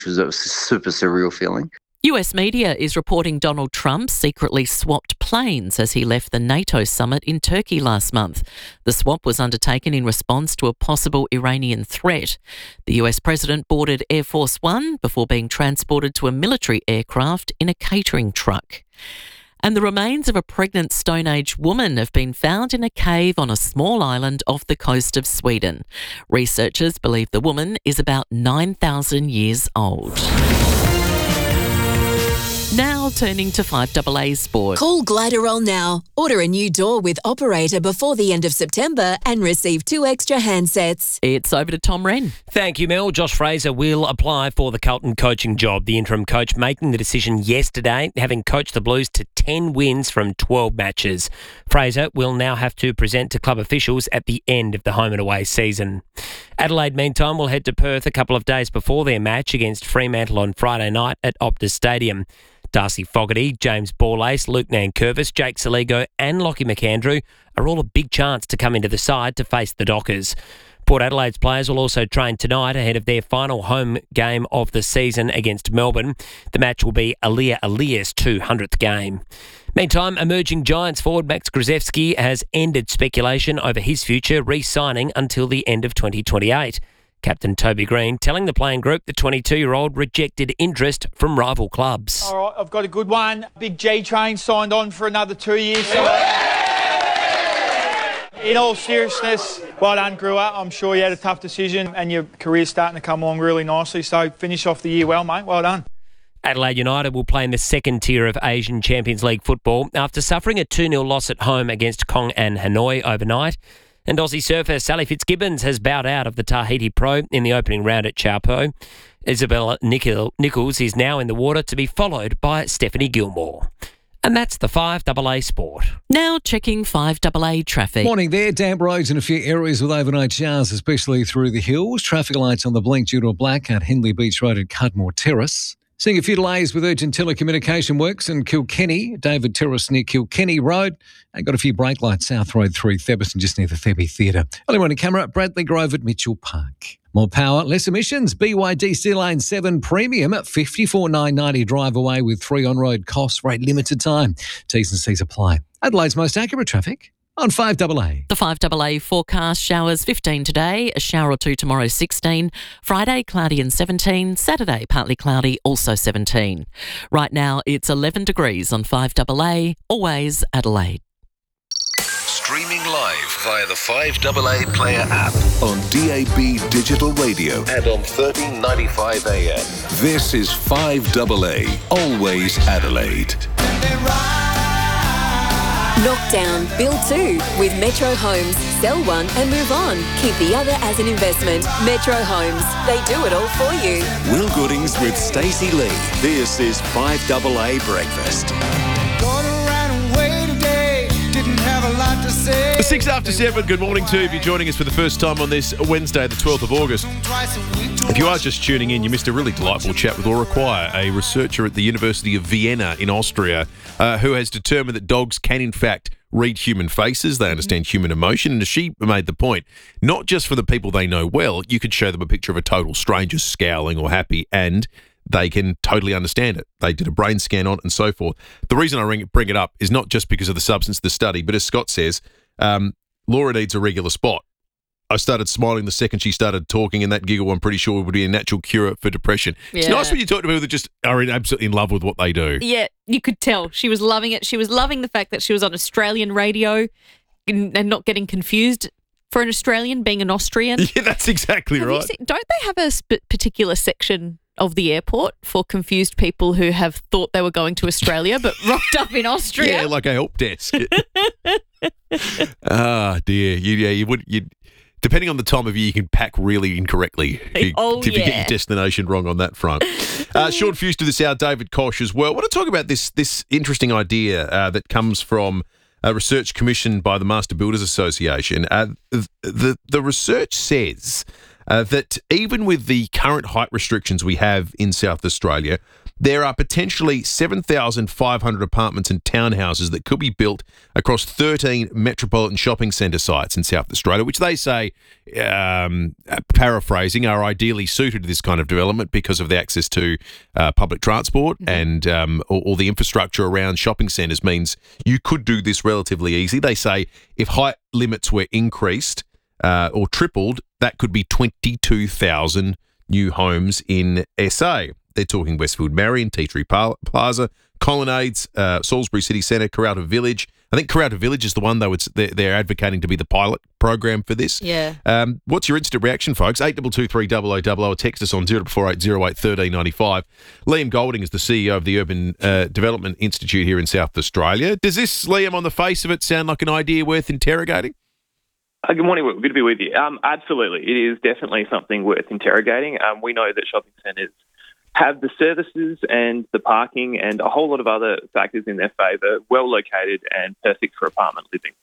was a super surreal feeling. US media is reporting Donald Trump secretly swapped planes as he left the NATO summit in Turkey last month. The swap was undertaken in response to a possible Iranian threat. The US president boarded Air Force One before being transported to a military aircraft in a catering truck. And the remains of a pregnant Stone Age woman have been found in a cave on a small island off the coast of Sweden. Researchers believe the woman is about 9,000 years old. Now turning to 5AA Sport. Call Gliderol now. Order a new door with operator before the end of September and receive 2 extra handsets. It's over to Tom Wren. Thank you, Mel. Josh Fraser will apply for the Carlton coaching job. The interim coach making the decision yesterday, having coached the Blues to 10 wins from 12 matches. Fraser will now have to present to club officials at the end of the home and away season. Adelaide, meantime, will head to Perth a couple of days before their match against Fremantle on Friday night at Optus Stadium. Darcy Fogarty, James Borlase, Luke Nankervis, Jake Saligo and Lockie McAndrew are all a big chance to come into the side to face the Dockers. Port Adelaide's players will also train tonight ahead of their final home game of the season against Melbourne. The match will be Aliir Aliir's 200th game. Meantime, emerging Giants forward Max Grzelewski has ended speculation over his future, re-signing until the end of 2028. Captain Toby Green telling the playing group the 22-year-old rejected interest from rival clubs. All right, I've got a good one. Big G Train signed on for another 2 years. So in all seriousness, well done, Brewer. I'm sure you had a tough decision and your career's starting to come along really nicely. So finish off the year well, mate. Well done. Adelaide United will play in the second tier of Asian Champions League football after suffering a 2-0 loss at home against Kong and Hanoi overnight. And Aussie surfer Sally Fitzgibbons has bowed out of the Tahiti Pro in the opening round at Chaupo. Isabella Nichols is now in the water to be followed by Stephanie Gilmore. And that's the 5AA Sport. Now checking 5AA traffic. Morning there. Damp roads in a few areas with overnight showers, especially through the hills. Traffic lights on the blink due to a blackout. Henley Beach Road at Cudmore Terrace. Seeing a few delays with urgent telecommunication works in Kilkenny, David Terrace near Kilkenny Road. And got a few brake lights South Road through Therbiston just near the Thebe Theatre. Early morning camera, Bradley Grove at Mitchell Park. More power, less emissions. BYD Sea Lane 7 Premium at $54,990 drive away with 3 on-road costs, rate limited time. T's and C's apply. Adelaide's most accurate traffic on 5AA. The 5AA forecast: showers 15 today, a shower or two tomorrow 16, Friday cloudy and 17, Saturday partly cloudy also 17. Right now it's 11 degrees on 5AA, always Adelaide. Streaming live via the 5AA Player app on DAB Digital Radio and on 1395 AM. This is 5AA, always Adelaide. Knockdown, build 2 with Metro Homes. Sell one and move on. Keep the other as an investment. Metro Homes. They do it all for you. Will Goodings with Stacey Lee. This is 5AA Breakfast. The 6 after 7, good morning to you if you're joining us for the first time on this Wednesday, the 12th of August. If you are just tuning in, you missed a really delightful chat with Laura Quire, a researcher at the University of Vienna in Austria, who has determined that dogs can in fact read human faces, they understand human emotion, and as she made the point, not just for the people they know well, you could show them a picture of a total stranger scowling or happy and they can totally understand it. They did a brain scan on it and so forth. The reason I bring it up is not just because of the substance of the study, but as Scott says, Laura needs a regular spot. I started smiling the second she started talking, and that giggle, I'm pretty sure, would be a natural cure for depression. Yeah. It's nice when you talk to people that just are absolutely in love with what they do. Yeah, you could tell. She was loving it. She was loving the fact that she was on Australian radio and not getting confused for an Australian being an Austrian. Yeah, that's exactly right. Don't they have a particular section of the airport for confused people who have thought they were going to Australia but rocked up in Austria? Yeah, like a help desk. Ah, dear. You would. Depending on the time of year, you can pack really incorrectly if you get your destination wrong on that front. Short fuse to this hour, David Koch as well. I want to talk about this interesting idea that comes from a research commissioned by the Master Builders Association. The research says that even with the current height restrictions we have in South Australia, there are potentially 7,500 apartments and townhouses that could be built across 13 metropolitan shopping centre sites in South Australia, which they say, paraphrasing, are ideally suited to this kind of development because of the access to public transport and all the infrastructure around shopping centres means you could do this relatively easily. They say if height limits were increased or tripled, that could be 22,000 new homes in SA. They're talking Westfield Marion, Tea Tree Plaza, Colonnades, Salisbury City Centre, Karratha Village. I think Karratha Village is the one, though, they're advocating to be the pilot program for this. Yeah. What's your instant reaction, folks? 8223 0000 or text us on 0480 08 1395. Liam Golding is the CEO of the Urban Development Institute here in South Australia. Does this, Liam, on the face of it, sound like an idea worth interrogating? Good morning. Good to be with you. Absolutely. It is definitely something worth interrogating. We know that shopping centres have the services and the parking and a whole lot of other factors in their favour, well located and perfect for apartment living.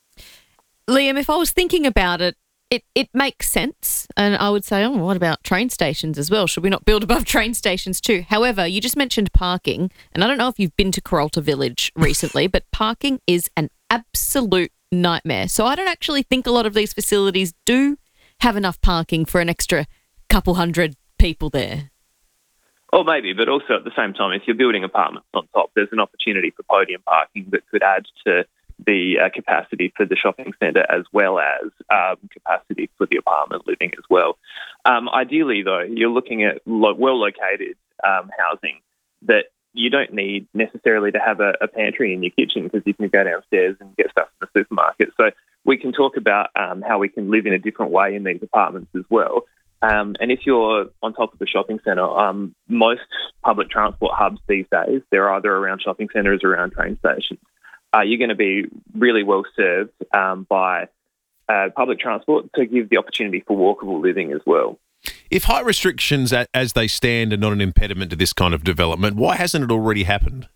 Liam, if I was thinking about it, it makes sense. And I would say, what about train stations as well? Should we not build above train stations too? However, you just mentioned parking, and I don't know if you've been to Karratha Village recently, but parking is an absolute nightmare. So I don't actually think a lot of these facilities do have enough parking for an extra couple hundred people there. Or maybe, but also at the same time, if you're building apartments on top, there's an opportunity for podium parking that could add to the capacity for the shopping centre as well as capacity for the apartment living as well. Ideally, though, you're looking at well-located housing that you don't need necessarily to have a pantry in your kitchen because you can go downstairs and get stuff from the supermarket. So we can talk about how we can live in a different way in these apartments as well. And if you're on top of a shopping centre, most public transport hubs these days, they're either around shopping centres or around train stations. You're going to be really well served by public transport to give the opportunity for walkable living as well. If height restrictions as they stand are not an impediment to this kind of development, why hasn't it already happened?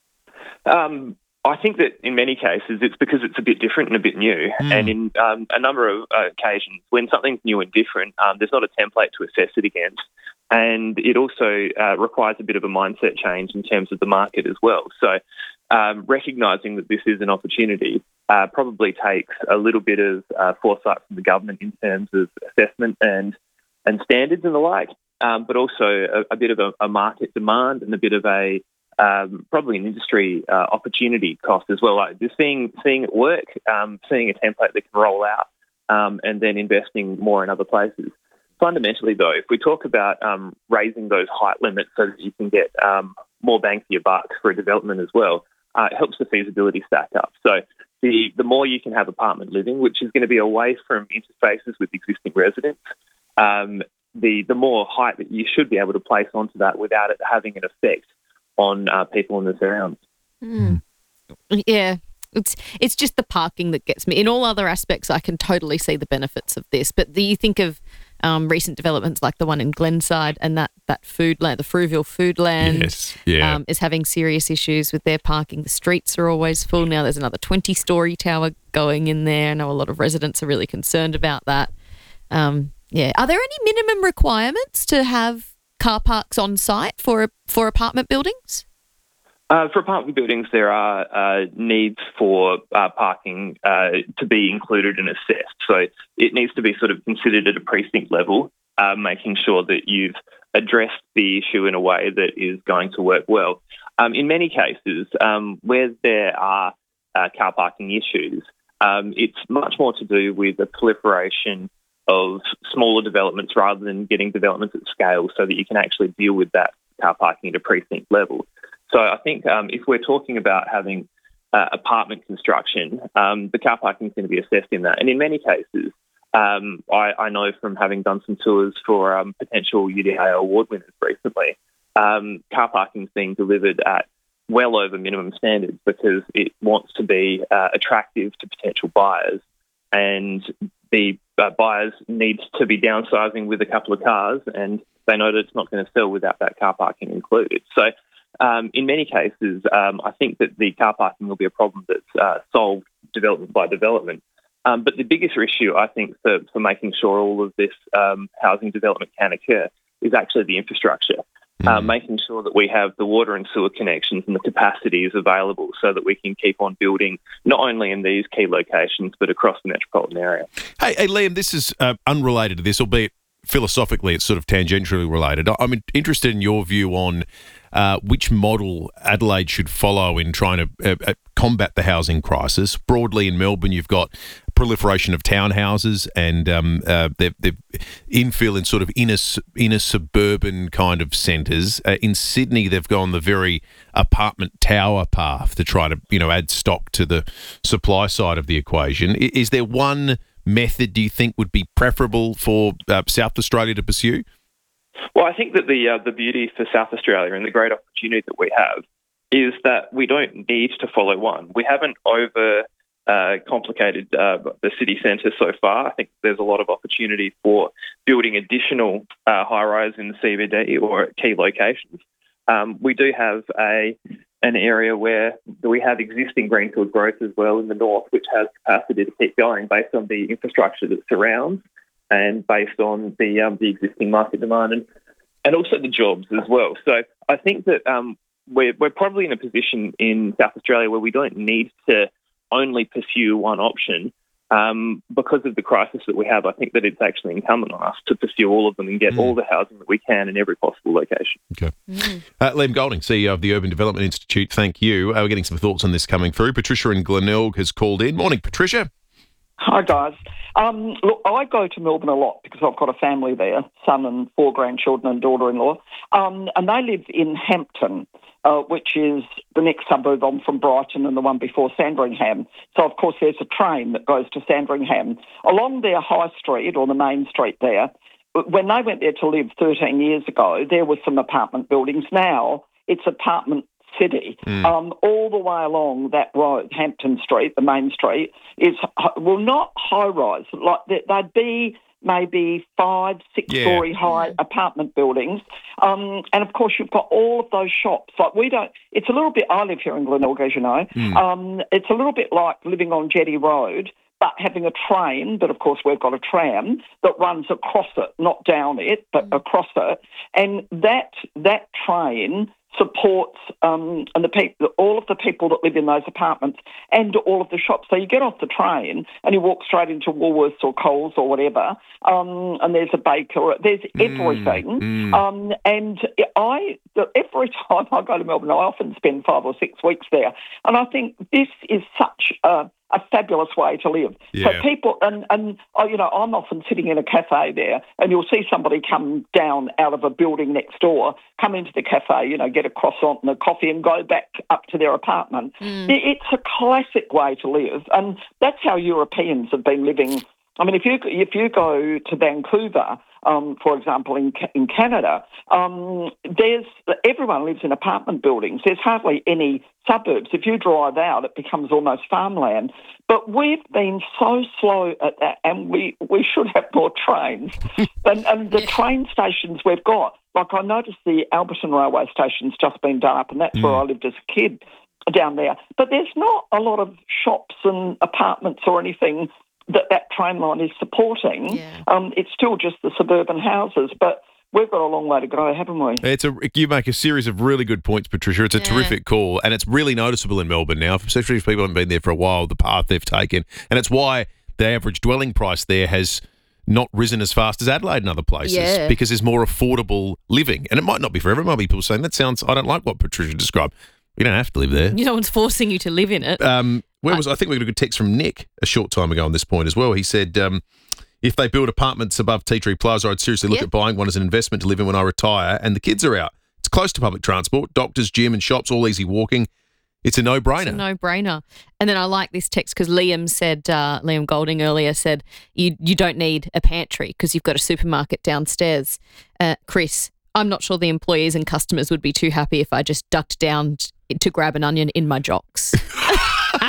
I think that in many cases it's because it's a bit different and a bit new. And in a number of occasions, when something's new and different, there's not a template to assess it against. And it also requires a bit of a mindset change in terms of the market as well. So recognising that this is an opportunity probably takes a little bit of foresight from the government in terms of assessment and standards and the like, but also a bit of a market demand and a bit of a probably an industry opportunity cost as well. Like just seeing it work, seeing a template that can roll out, and then investing more in other places. Fundamentally, though, if we talk about raising those height limits so that you can get more bang for your buck for a development as well, it helps the feasibility stack up. So the more you can have apartment living, which is going to be away from interfaces with existing residents, the more height that you should be able to place onto that without it having an effect on people in the surrounds. Yeah, it's just the parking that gets me. In all other aspects, I can totally see the benefits of this. But do you think of recent developments like the one in Glenside and that food land, the Frueville Foodland, is having serious issues with their parking. The streets are always full. Now there's another 20-storey tower going in there. I know a lot of residents are really concerned about that. Are there any minimum requirements to have car parks on site for apartment buildings? For apartment buildings, there are needs for parking to be included and assessed. So it needs to be sort of considered at a precinct level, making sure that you've addressed the issue in a way that is going to work well. In many cases, where there are car parking issues, it's much more to do with the proliferation of smaller developments rather than getting developments at scale so that you can actually deal with that car parking at a precinct level. So I think if we're talking about having apartment construction, the car parking is going to be assessed in that. And in many cases, I know from having done some tours for potential UDA award winners recently, car parking is being delivered at well over minimum standards because it wants to be attractive to potential buyers, and the buyers need to be downsizing with a couple of cars, and they know that it's not going to sell without that car parking included. So in many cases, I think that the car parking will be a problem that's solved development by development. But the biggest issue, I think, for making sure all of this housing development can occur is actually the infrastructure. Making sure that we have the water and sewer connections and the capacity is available so that we can keep on building not only in these key locations but across the metropolitan area. Hey, Liam, this is unrelated to this, albeit philosophically it's sort of tangentially related. I'm interested in your view on which model Adelaide should follow in trying to combat the housing crisis. Broadly in Melbourne, you've got proliferation of townhouses and they've infill in sort of inner suburban kind of centres. In Sydney, they've gone the very apartment tower path to try to add stock to the supply side of the equation. Is there one method do you think would be preferable for South Australia to pursue? Well, I think that the beauty for South Australia and the great opportunity that we have is that we don't need to follow one. We haven't complicated the city centre so far. I think there's a lot of opportunity for building additional high-rise in the CBD or at key locations. We do have an area where we have existing greenfield growth as well in the north, which has capacity to keep going based on the infrastructure that surrounds and based on the existing market demand and also the jobs as well. So I think that we're probably in a position in South Australia where we don't need to only pursue one option. Because of the crisis that we have, I think that it's actually incumbent on us to pursue all of them and get all the housing that we can in every possible location. Okay. Liam Golding, CEO of the Urban Development Institute, thank you. We're getting some thoughts on this coming through. Patricia in Glenelg has called in. Morning, Patricia. Hi, guys. Look, I go to Melbourne a lot because I've got a family there, son and 4 grandchildren and daughter-in-law, and they live in Hampton, which is the next suburb on from Brighton and the one before Sandringham. So, of course, there's a train that goes to Sandringham. Along their high street or the main street there, when they went there to live 13 years ago, there were some apartment buildings. Now it's apartment city. All the way along that road, Hampton Street, the main street, is, well, not high-rise. Like they'd be maybe 5, 6-storey high apartment buildings. And, of course, you've got all of those shops. Like it's a little bit, I live here in Glenelg, as you know. It's a little bit like living on Jetty Road, but having a train, but of course we've got a tram that runs across it, not down it, but across it. And that train supports and all of the people that live in those apartments and all of the shops. So you get off the train and you walk straight into Woolworths or Coles or whatever, and there's a baker. There's everything. And every time I go to Melbourne, I often spend 5 or 6 weeks there, and I think this is such a fabulous way to live. So people, and I'm often sitting in a cafe there, and you'll see somebody come down out of a building next door, come into the cafe, get a croissant and a coffee and go back up to their apartment. It's a classic way to live, and that's how Europeans have been living. I mean, if you go to Vancouver, for example, in Canada, everyone lives in apartment buildings. There's hardly any suburbs. If you drive out, it becomes almost farmland. But we've been so slow at that, and we should have more trains. and the train stations we've got, like I noticed the Alberton Railway Station's just been done up, and that's where I lived as a kid down there. But there's not a lot of shops and apartments or anything that train line is supporting. It's still just the suburban houses, but we've got a long way to go, haven't we? You make a series of really good points, Patricia. It's a terrific call, and it's really noticeable in Melbourne now, especially if people haven't been there for a while, the path they've taken. And it's why the average dwelling price there has not risen as fast as Adelaide and other places, because there's more affordable living. And it might not be for everyone. Might be people saying, I don't like what Patricia described. You don't have to live there. No one's forcing you to live in it. I think we got a good text from Nick a short time ago on this point as well. He said, if they build apartments above Tea Tree Plaza, I'd seriously look at buying one as an investment to live in when I retire, and the kids are out. It's close to public transport, doctors, gym and shops, all easy walking. It's a no-brainer. It's a no-brainer. And then I like this text because Liam Golding earlier said you don't need a pantry because you've got a supermarket downstairs. Chris, I'm not sure the employees and customers would be too happy if I just ducked down to grab an onion in my jocks.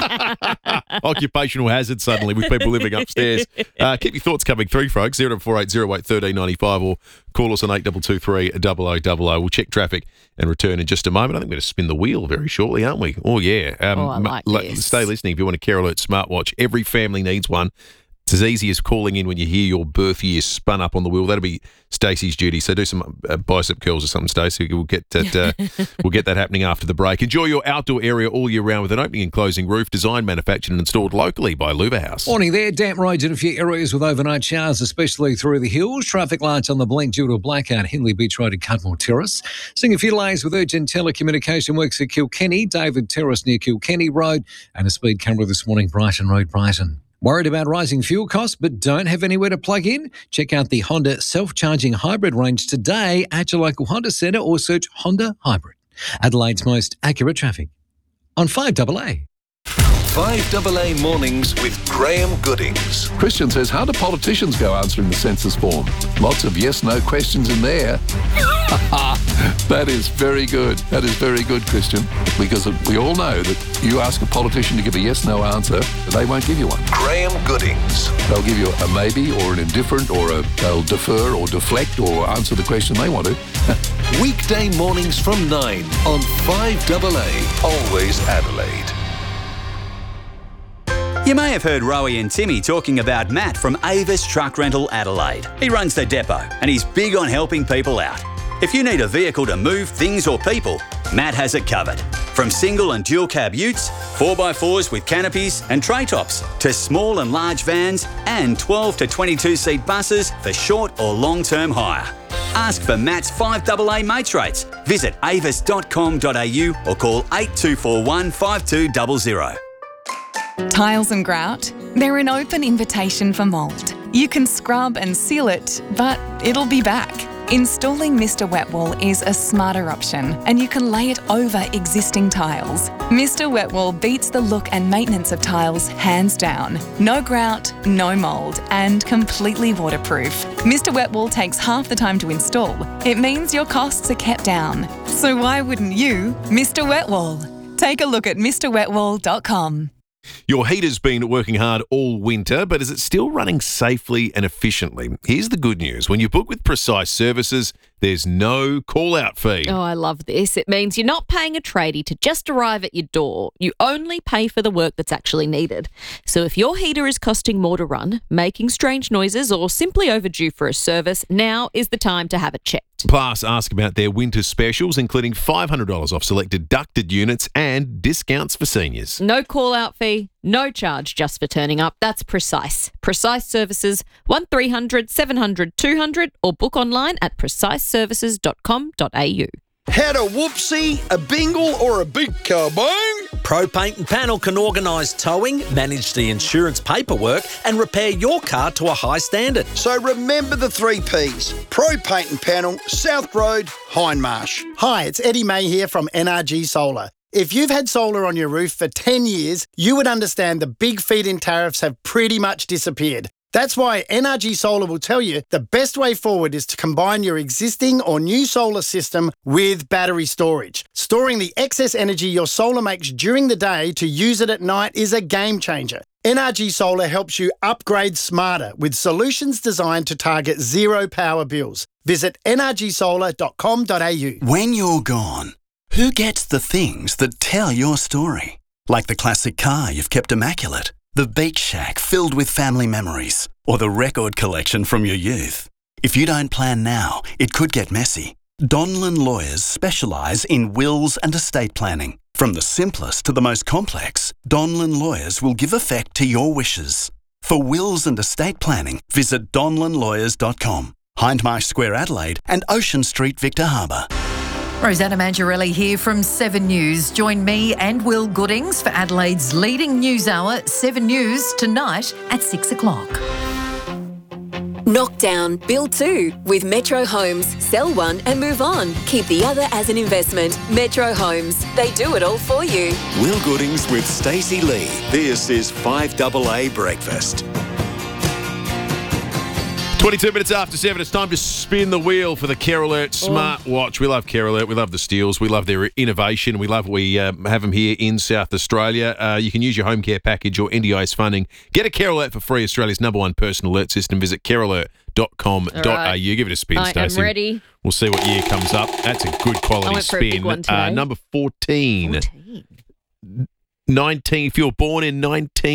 Occupational hazard suddenly with people living upstairs. Keep your thoughts coming through, folks. 0480 08 1395 or call us on 8223 0000. We'll check traffic and return in just a moment. I think we're going to spin the wheel very shortly, aren't we? Oh, yeah. I like this. Stay listening if you want a Care Alert smartwatch. Every family needs one. It's as easy as calling in when you hear your birth year spun up on the wheel. That'll be Stacey's duty. So do some bicep curls or something, Stacey. We'll get that. We'll get that happening after the break. Enjoy your outdoor area all year round with an opening and closing roof, designed, manufactured, and installed locally by Luva House. Morning there. Damp roads in a few areas with overnight showers, especially through the hills. Traffic lights on the blink due to a blackout. Hindley Beach Road and Cudmore Terrace. Seeing a few delays with urgent telecommunication works at Kilkenny, David Terrace near Kilkenny Road, and a speed camera this morning, Brighton Road, Brighton. Worried about rising fuel costs but don't have anywhere to plug in? Check out the Honda self-charging hybrid range today at your local Honda Centre or search Honda Hybrid. Adelaide's most accurate traffic on 5AA. 5AA Mornings with Graham Goodings. Christian says, how do politicians go answering the census form? Lots of yes-no questions in there. That is very good. That is very good, Christian, because we all know that you ask a politician to give a yes-no answer, they won't give you one. Graham Goodings. They'll give you a maybe or an indifferent or they'll defer or deflect or answer the question they want to. Weekday mornings from 9 on 5AA. Always Adelaide. You may have heard Rowie and Timmy talking about Matt from Avis Truck Rental Adelaide. He runs the depot and he's big on helping people out. If you need a vehicle to move things or people, Matt has it covered. From single and dual cab utes, 4x4s with canopies and tray tops, to small and large vans and 12 to 22 seat buses for short or long-term hire. Ask for Matt's 5AA mates rates. Visit avis.com.au or call 8241 5200. Tiles and grout? They're an open invitation for mould. You can scrub and seal it, but it'll be back. Installing Mr. Wet Wall is a smarter option, and you can lay it over existing tiles. Mr. Wet Wall beats the look and maintenance of tiles hands down. No grout, no mould, and completely waterproof. Mr. Wet Wall takes half the time to install. It means your costs are kept down. So why wouldn't you, Mr. Wet Wall? Take a look at mrwetwall.com. Your heater's been working hard all winter, but is it still running safely and efficiently? Here's the good news. When you book with Precise Services, there's no call-out fee. Oh, I love this. It means you're not paying a tradie to just arrive at your door. You only pay for the work that's actually needed. So if your heater is costing more to run, making strange noises, or simply overdue for a service, now is the time to have it checked. Plus, ask about their winter specials, including $500 off selected ducted units and discounts for seniors. No call-out fee, no charge just for turning up. That's Precise. Precise Services, 1300 700 200 or book online at preciseservices.com.au. Had a whoopsie, a bingle or a big kabong? Pro Paint and Panel can organise towing, manage the insurance paperwork and repair your car to a high standard. So remember the 3 Ps. Pro Paint and Panel, South Road, Hindmarsh. Hi, it's Eddie May here from NRG Solar. If you've had solar on your roof for 10 years, you would understand the big feed-in tariffs have pretty much disappeared. That's why NRG Solar will tell you the best way forward is to combine your existing or new solar system with battery storage. Storing the excess energy your solar makes during the day to use it at night is a game changer. NRG Solar helps you upgrade smarter with solutions designed to target zero power bills. Visit nrgsolar.com.au. When you're gone, who gets the things that tell your story? Like the classic car you've kept immaculate, the beach shack filled with family memories, or the record collection from your youth. If you don't plan now, it could get messy. Donlan Lawyers specialise in wills and estate planning. From the simplest to the most complex, Donlan Lawyers will give effect to your wishes. For wills and estate planning, visit donlanlawyers.com, Hindmarsh Square, Adelaide, and Ocean Street, Victor Harbour. Rosanna Mangiarelli here from 7 News. Join me and Will Goodings for Adelaide's leading news hour, 7 News, tonight at 6 o'clock. Knock down, build 2 with Metro Homes. Sell one and move on. Keep the other as an investment. Metro Homes. They do it all for you. Will Goodings with Stacey Lee. This is 5AA Breakfast. 22 minutes after 7, it's time to spin the wheel for the Care Alert smartwatch. We love Care Alert. We love the Steels. We love their innovation. We love we have them here in South Australia. You can use your home care package or NDIS funding. Get a Care Alert for free, Australia's #1 personal alert system. Visit carealert.com.au. Right. Give it a spin, Stacey. I'm ready. We'll see what year comes up. That's a good quality I went for a spin. big one today. Number 14. 19. If you were born in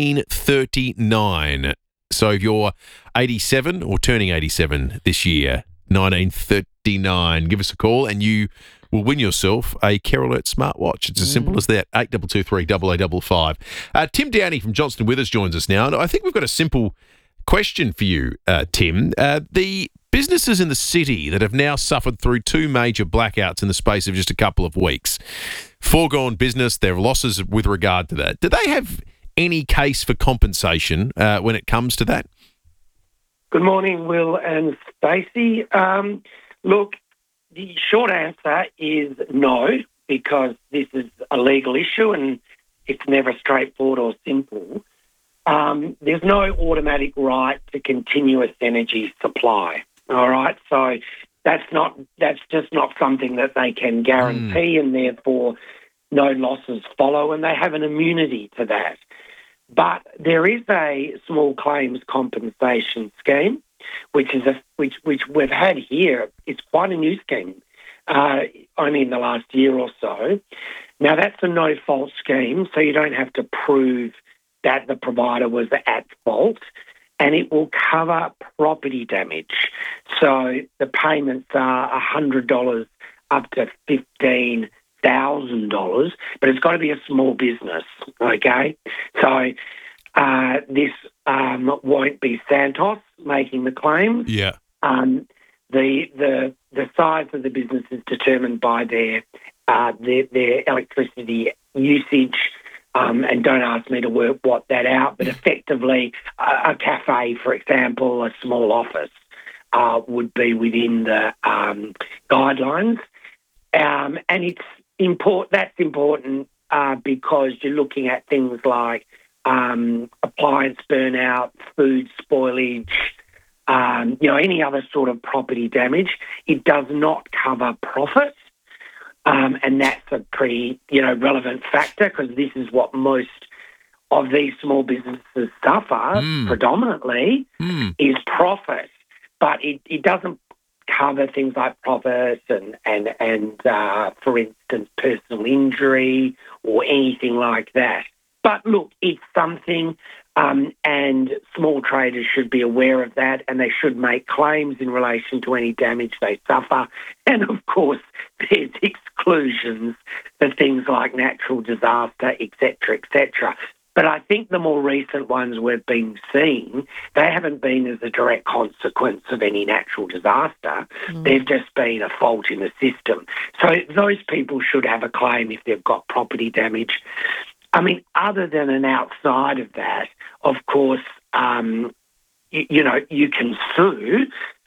1939. So if you're 87 or turning 87 this year, 1939, give us a call and you will win yourself a Care Alert smartwatch. It's as simple as that. 8223 8855. Tim Downey from Johnston Withers joins us now. And I think we've got a simple question for you, Tim. The businesses in the city that have now suffered through 2 major blackouts in the space of just a couple of weeks, foregone business, their losses with regard to that, do they have any case for compensation when it comes to that? Good morning, Will and Stacey. Look, the short answer is no, because this is a legal issue and it's never straightforward or simple. There's no automatic right to continuous energy supply. All right, so that's just not something that they can guarantee, and therefore no losses follow, and they have an immunity to that. But there is a small claims compensation scheme, which we've had here. It's quite a new scheme, only in the last year or so. Now, that's a no-fault scheme, so you don't have to prove that the provider was at fault, and it will cover property damage. So the payments are $100 up to $15,000, but it's got to be a small business, okay? So this won't be Santos making the claims. Yeah. The size of the business is determined by their electricity usage, and don't ask me to work what that out, but effectively a cafe, for example, a small office would be within the guidelines. And it's that's important because you're looking at things like appliance burnout, food spoilage, any other sort of property damage. It does not cover profit, and that's a pretty relevant factor, because this is what most of these small businesses suffer predominantly is profit, but it doesn't cover things like profits and for instance, personal injury or anything like that. But look, it's something, and small traders should be aware of that, and they should make claims in relation to any damage they suffer. And of course, there's exclusions for things like natural disaster, etc., etc. But I think the more recent ones we've been seeing, they haven't been as a direct consequence of any natural disaster. They've just been a fault in the system. So those people should have a claim if they've got property damage. I mean, other than and outside of that, of course, you can sue,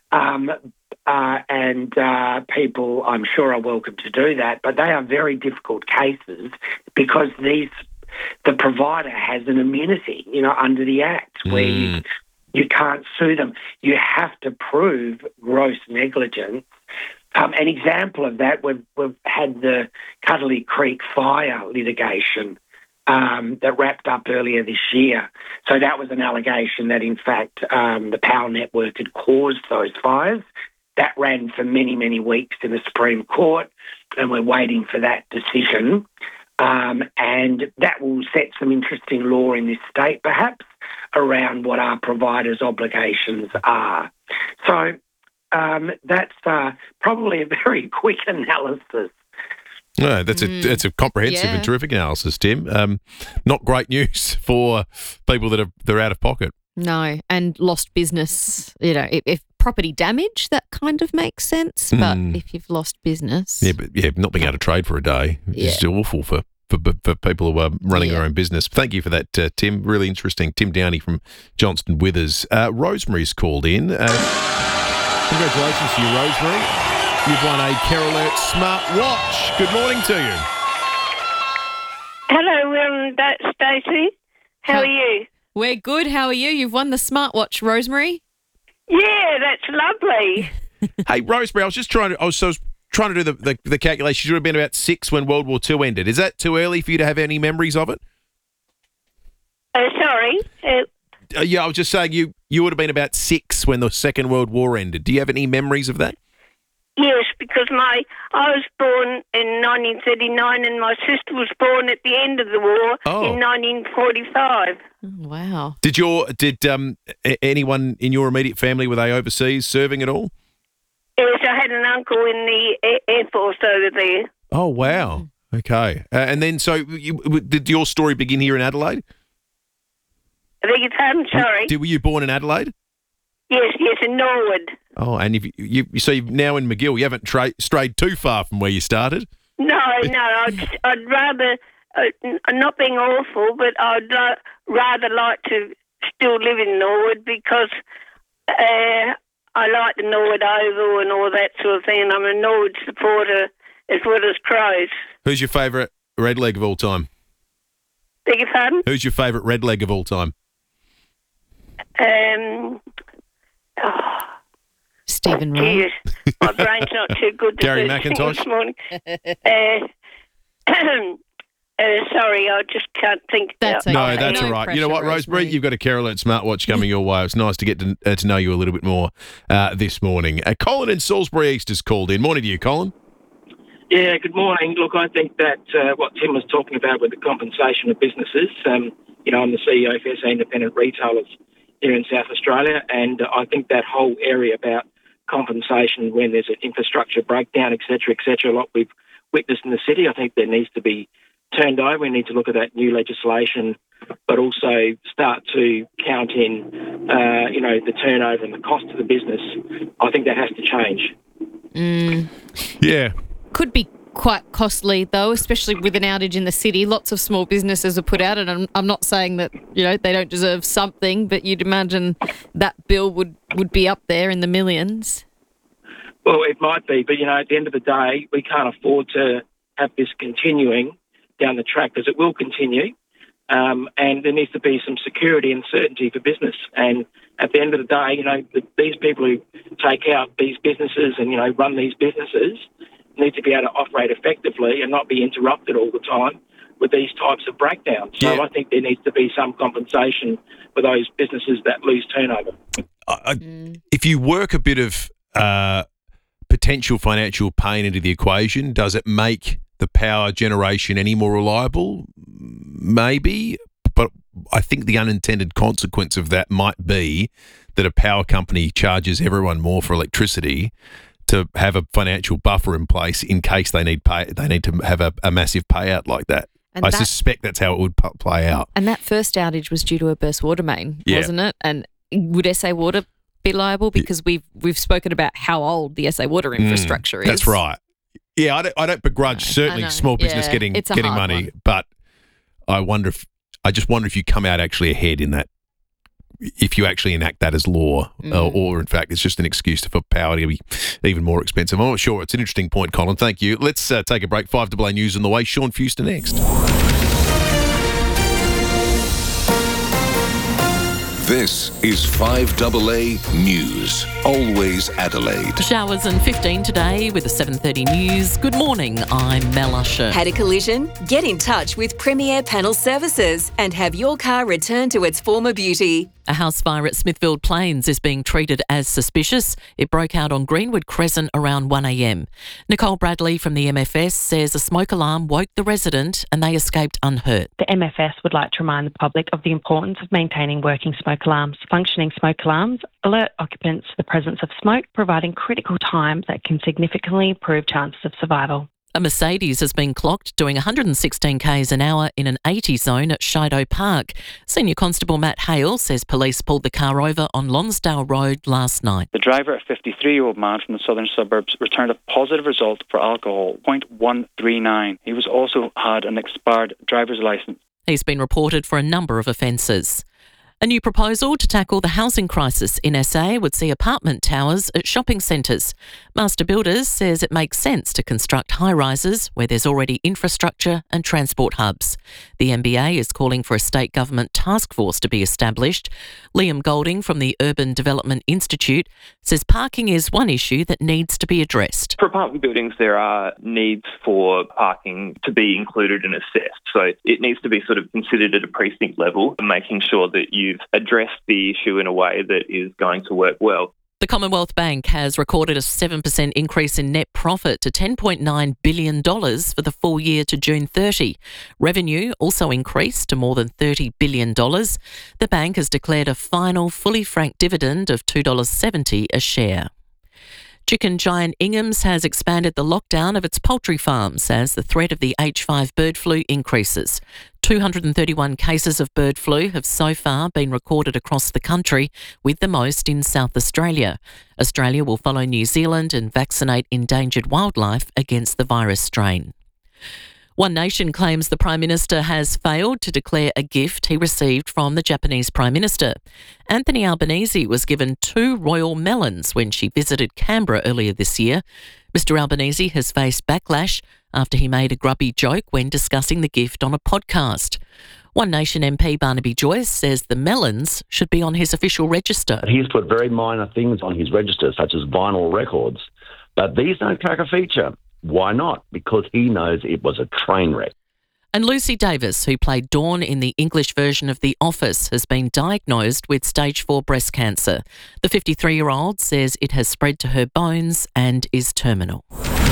and people, I'm sure, are welcome to do that. But they are very difficult cases because the provider has an immunity, under the Act, where you can't sue them. You have to prove gross negligence. An example of that, we've had the Cuddly Creek fire litigation that wrapped up earlier this year. So that was an allegation that, in fact, the power network had caused those fires. That ran for many, many weeks in the Supreme Court, and we're waiting for that decision. And that will set some interesting law in this state, perhaps, around what our providers' obligations are. So that's probably a very quick analysis. No, that's a comprehensive and terrific analysis, Tim. Not great news for people that are out of pocket. No, and lost business. If property damage, that kind of makes sense. But if you've lost business, not being able to trade for a day is awful for people who are running their own business. Thank you for that, Tim. Really interesting. Tim Downey from Johnston Withers. Rosemary's called in. Congratulations to you, Rosemary. You've won a Care Alert smartwatch. Good morning to you. Hello, Will and Stacey. How are you? We're good. How are you? You've won the smartwatch, Rosemary. Yeah, that's lovely. Hey, Rosemary, I was trying to do the calculation. You would have been about 6 when World War II ended. Is that too early for you to have any memories of it? Sorry? Yeah, I was just saying you would have been about 6 when the Second World War ended. Do you have any memories of that? Yes, because I was born in 1939 and my sister was born at the end of the war in 1945. Wow. Did anyone in your immediate family, were they overseas serving at all? Yes, I had an uncle in the Air Force over there. Oh, wow. Okay. And then, so did your story begin here in Adelaide? I beg your pardon, sorry. Were you born in Adelaide? Yes, in Norwood. Oh, and you're now in McGill. You haven't strayed too far from where you started? No, I'd rather, not being awful, but I'd rather like to still live in Norwood because I like the Norwood Oval and all that sort of thing, and I'm a Norwood supporter as well as Crows. Who's your favourite redleg of all time? Beg your pardon? Who's your favourite redleg of all time? Stephen Ray. My brain's not too good to Gary do McIntosh? this morning. Sorry, I just can't think. That's okay. No, that's all right. Pressure, you know what, Rosemary? You've got a Care Alert smartwatch coming your way. It's nice to get to know you a little bit more this morning. Colin in Salisbury East has called in. Morning to you, Colin. Yeah, good morning. Look, I think that what Tim was talking about with the compensation of businesses, I'm the CEO of SA Independent Retailers here in South Australia, and I think that whole area about compensation when there's an infrastructure breakdown, et cetera, like we've witnessed in the city, I think there needs to be turned over. We need to look at that new legislation, but also start to count in, the turnover and the cost of the business. I think that has to change. Yeah. Could be quite costly, though, especially with an outage in the city. Lots of small businesses are put out, and I'm not saying that, they don't deserve something, but you'd imagine that bill would be up there in the millions. Well, it might be, but, at the end of the day, we can't afford to have this continuing down the track because it will continue, and there needs to be some security and certainty for business. And at the end of the day, these people who take out these businesses and, run these businesses need to be able to operate effectively and not be interrupted all the time with these types of breakdowns. So I think there needs to be some compensation for those businesses that lose turnover. If you work a bit of potential financial pain into the equation, does it make the power generation any more reliable? Maybe, but I think the unintended consequence of that might be that a power company charges everyone more for electricity to have a financial buffer in place in case they need to have a massive payout like that. And I suspect that's how it would play out. And that first outage was due to a burst water main, wasn't it? And would SA Water be liable? Because we've spoken about how old the SA Water infrastructure is. That's right. Yeah, I don't begrudge certainly small business getting money, but I just wonder if you come out actually ahead in that. If you actually enact that as law, or in fact it's just an excuse for power to be even more expensive. I'm not sure. It's an interesting point, Colin. Thank you. Let's take a break. 5AA News on the way. Sean Fuster next. This is 5AA News. Always Adelaide. Showers and 15 today with the 7:30 news. Good morning, I'm Mel Usher. Had a collision? Get in touch with Premier Panel Services and have your car returned to its former beauty. A house fire at Smithfield Plains is being treated as suspicious. It broke out on Greenwood Crescent around 1 a.m. Nicole Bradley from the MFS says a smoke alarm woke the resident and they escaped unhurt. The MFS would like to remind the public of the importance of maintaining working smoke alarms. Functioning smoke alarms alert occupants to the presence of smoke, providing critical time that can significantly improve chances of survival. A Mercedes has been clocked doing 116 k's an hour in an 80 zone at Shido Park. Senior Constable Matt Hale says police pulled the car over on Lonsdale Road last night. The driver, a 53-year-old man from the southern suburbs, returned a positive result for alcohol, 0.139. He was also had an expired driver's licence. He's been reported for a number of offences. A new proposal to tackle the housing crisis in SA would see apartment towers at shopping centres. Master Builders says it makes sense to construct high-rises where there's already infrastructure and transport hubs. The MBA is calling for a state government task force to be established. Liam Golding from the Urban Development Institute says parking is one issue that needs to be addressed. For apartment buildings, there are needs for parking to be included and assessed. So it needs to be sort of considered at a precinct level, making sure that you've addressed the issue in a way that is going to work well. The Commonwealth Bank has recorded a 7% increase in net profit to $10.9 billion for the full year to June 30. Revenue also increased to more than $30 billion. The bank has declared a final fully franked dividend of $2.70 a share. Chicken giant Ingham's has expanded the lockdown of its poultry farms as the threat of the H5 bird flu increases. 231 cases of bird flu have so far been recorded across the country, with the most in South Australia. Australia will follow New Zealand and vaccinate endangered wildlife against the virus strain. One Nation claims the Prime Minister has failed to declare a gift he received from the Japanese Prime Minister. Anthony Albanese was given 2 royal melons when she visited Canberra earlier this year. Mr Albanese has faced backlash after he made a grubby joke when discussing the gift on a podcast. One Nation MP Barnaby Joyce says the melons should be on his official register. He's put very minor things on his register, such as vinyl records, but these don't track a feature. Why not? Because he knows it was a train wreck. And Lucy Davis, who played Dawn in the English version of The Office, has been diagnosed with stage 4 breast cancer. The 53-year-old says it has spread to her bones and is terminal.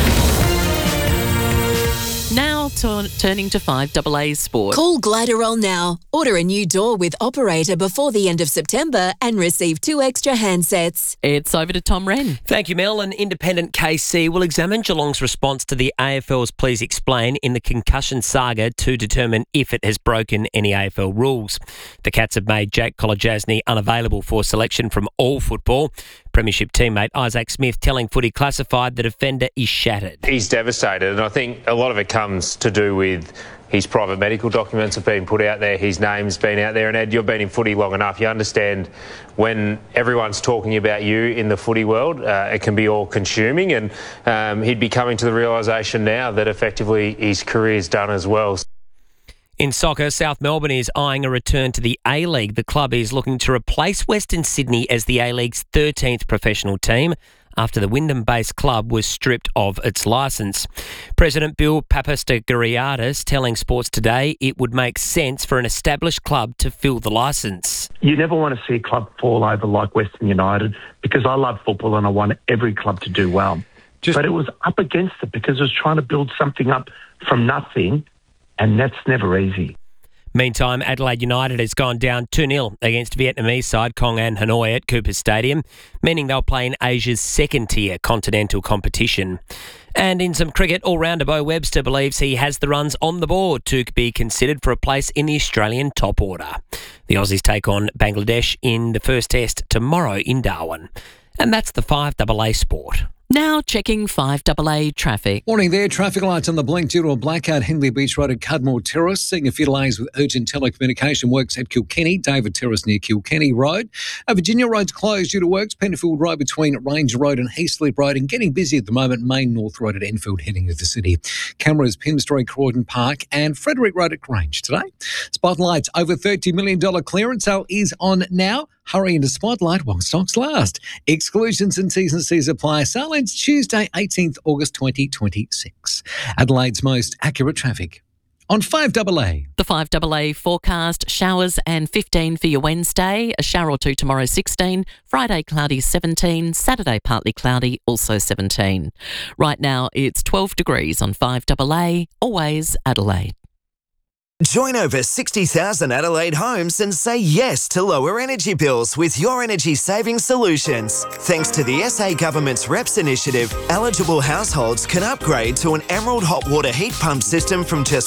Now turning to 5AA Sport. Call Gliderol now. Order a new door with Operator before the end of September and receive 2 extra handsets. It's over to Tom Wren. Thank you, Mel. An independent KC will examine Geelong's response to the AFL's Please Explain in the concussion saga to determine if it has broken any AFL rules. The Cats have made Jake Kolodjasny unavailable for selection from all football. Premiership teammate Isaac Smith telling Footy Classified the defender is shattered. He's devastated, and I think a lot of it comes to do with his private medical documents have been put out there, his name's been out there, and Ed, you've been in footy long enough. You understand when everyone's talking about you in the footy world, it can be all-consuming, and he'd be coming to the realisation now that effectively his career's done as well. In soccer, South Melbourne is eyeing a return to the A-League. The club is looking to replace Western Sydney as the A-League's 13th professional team after the Wyndham-based club was stripped of its licence. President Bill Papastegoriadis telling Sports Today it would make sense for an established club to fill the licence. You never want to see a club fall over like Western United, because I love football and I want every club to do well. But it was up against it because it was trying to build something up from nothing, and that's never easy. Meantime, Adelaide United has gone down 2-0 against Vietnamese side Kong An Hanoi at Cooper Stadium, meaning they'll play in Asia's second-tier continental competition. And in some cricket, all-rounder Bo Webster believes he has the runs on the board to be considered for a place in the Australian top order. The Aussies take on Bangladesh in the first test tomorrow in Darwin. And that's the 5AA Sport. Now checking 5AA traffic. Morning there. Traffic lights on the blink due to a blackout. Hindley Beach Road at Cudmore Terrace. Seeing a few delays with urgent telecommunication works at Kilkenny. David Terrace near Kilkenny Road. Virginia Road's closed due to works. Penfield Road between Ranger Road and Heathleap Road. And getting busy at the moment. Main North Road at Enfield heading to the city. Cameras, Pym Street, Croydon Park and Frederick Road at Grange today. Spotlight's over $30 million clearance sale is on now. Hurry into Spotlight while stocks last. Exclusions and T's and C's apply. Sale ends Tuesday, 18th August 2026. Adelaide's most accurate traffic on 5AA. The 5AA forecast, showers and 15 for your Wednesday, a shower or two tomorrow 16, Friday cloudy 17, Saturday partly cloudy also 17. Right now it's 12 degrees on 5AA, always Adelaide. Join over 60,000 Adelaide homes and say yes to lower energy bills with your energy saving solutions. Thanks to the SA Government's REPS initiative, eligible households can upgrade to an Emerald hot water heat pump system from just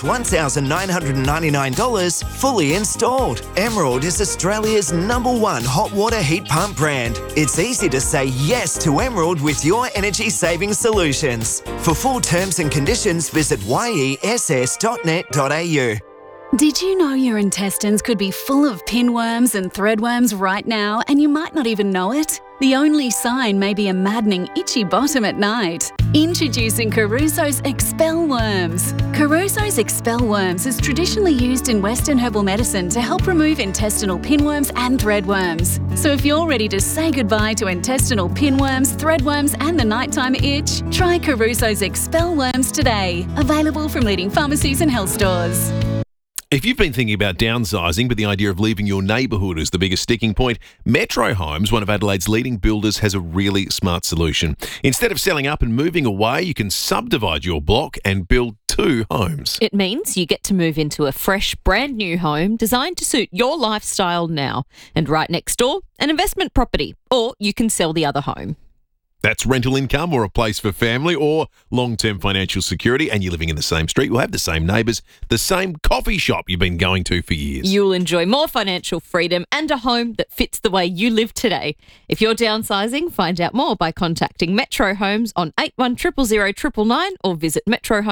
$1,999 fully installed. Emerald is Australia's #1 hot water heat pump brand. It's easy to say yes to Emerald with your energy saving solutions. For full terms and conditions, visit yess.net.au. Did you know your intestines could be full of pinworms and threadworms right now and you might not even know it? The only sign may be a maddening itchy bottom at night. Introducing Caruso's Expel Worms. Caruso's Expel Worms is traditionally used in Western herbal medicine to help remove intestinal pinworms and threadworms. So if you're ready to say goodbye to intestinal pinworms, threadworms and the nighttime itch, try Caruso's Expel Worms today. Available from leading pharmacies and health stores. If you've been thinking about downsizing, but the idea of leaving your neighbourhood is the biggest sticking point, Metro Homes, one of Adelaide's leading builders, has a really smart solution. Instead of selling up and moving away, you can subdivide your block and build 2 homes. It means you get to move into a fresh, brand new home designed to suit your lifestyle now. And right next door, an investment property. Or you can sell the other home. That's rental income or a place for family or long-term financial security, and you're living in the same street. You'll have the same neighbours, the same coffee shop you've been going to for years. You'll enjoy more financial freedom and a home that fits the way you live today. If you're downsizing, find out more by contacting Metro Homes on 81000999 or visit